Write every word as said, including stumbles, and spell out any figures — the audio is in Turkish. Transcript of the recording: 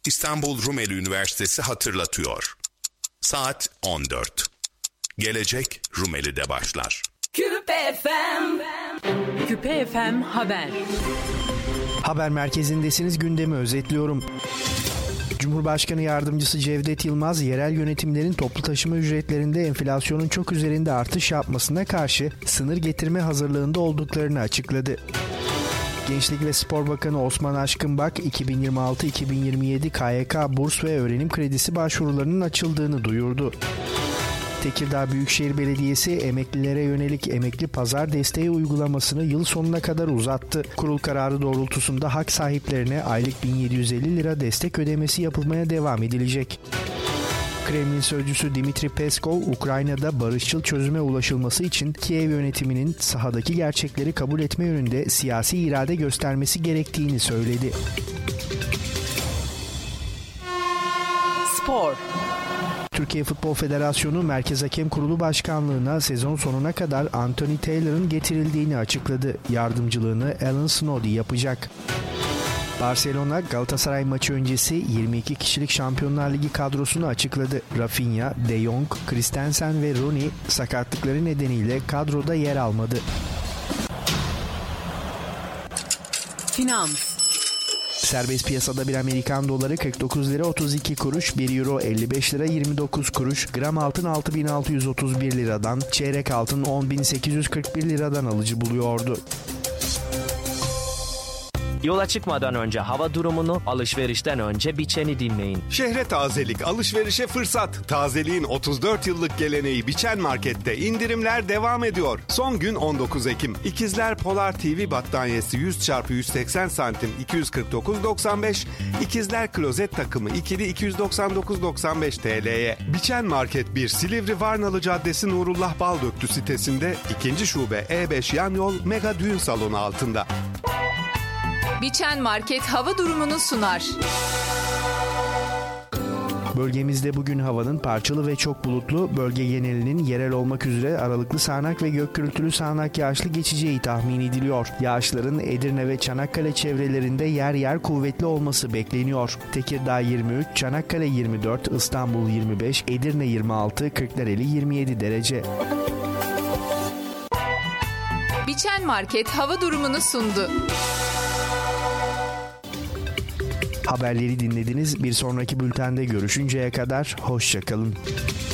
İstanbul Rumeli Üniversitesi hatırlatıyor. Saat on dört. Gelecek Rumeli'de başlar. Küpe F M. Küpe F M Haber. Haber merkezindesiniz, gündemi özetliyorum. Cumhurbaşkanı Yardımcısı Cevdet Yılmaz, yerel yönetimlerin toplu taşıma ücretlerinde enflasyonun çok üzerinde artış yapmasına karşı sınır getirme hazırlığında olduklarını açıkladı. Gençlik ve Spor Bakanı Osman Aşkınbak, iki bin yirmi altı iki bin yirmi yedi K Y K burs ve öğrenim kredisi başvurularının açıldığını duyurdu. Tekirdağ Büyükşehir Belediyesi emeklilere yönelik emekli pazar desteği uygulamasını yıl sonuna kadar uzattı. Kurul kararı doğrultusunda hak sahiplerine aylık bin yedi yüz elli lira destek ödemesi yapılmaya devam edilecek. Kremlin sözcüsü Dmitri Peskov, Ukrayna'da barışçıl çözüme ulaşılması için Kiev yönetiminin sahadaki gerçekleri kabul etme yönünde siyasi irade göstermesi gerektiğini söyledi. Spor. Türkiye Futbol Federasyonu Merkez Hakem Kurulu Başkanlığı'na sezon sonuna kadar Anthony Taylor'ın getirildiğini açıkladı. Yardımcılığını Alan Snoddy yapacak. Barcelona, Galatasaray maçı öncesi yirmi iki kişilik Şampiyonlar Ligi kadrosunu açıkladı. Rafinha, De Jong, Christensen ve Rooney sakatlıkları nedeniyle kadroda yer almadı. Finans. Serbest piyasada bir Amerikan doları kırk dokuz lira otuz iki kuruş, bir euro elli beş lira yirmi dokuz kuruş, gram altın altı bin altı yüz otuz bir liradan, çeyrek altın on bin sekiz yüz kırk bir liradan alıcı buluyordu. Yola çıkmadan önce hava durumunu, alışverişten önce Biçen'i dinleyin. Şehre tazelik, alışverişe fırsat. Tazeliğin otuz dört yıllık geleneği Biçen Market'te indirimler devam ediyor. Son gün on dokuz Ekim. İkizler Polar T V battaniyesi yüz çarpı yüz seksen santim iki yüz kırk dokuz doksan beş. İkizler klozet takımı ikili iki yüz doksan dokuz doksan beş T L'ye. Biçen Market bir, Silivri Varnalı Caddesi Nurullah Baldöktü sitesinde, ikinci şube E beş yan yol Mega Düğün Salonu altında. Biçen Market hava durumunu sunar. Bölgemizde bugün havanın parçalı ve çok bulutlu, bölge genelinin yerel olmak üzere aralıklı sağanak ve gök gürültülü sağanak yağışlı geçeceği tahmin ediliyor. Yağışların Edirne ve Çanakkale çevrelerinde yer yer kuvvetli olması bekleniyor. Tekirdağ yirmi üç, Çanakkale yirmi dört, İstanbul yirmi beş, Edirne yirmi altı, Kırklareli yirmi yedi derece. Biçen Market hava durumunu sundu. Haberleri dinlediniz. Bir sonraki bültende görüşünceye kadar hoşça kalın.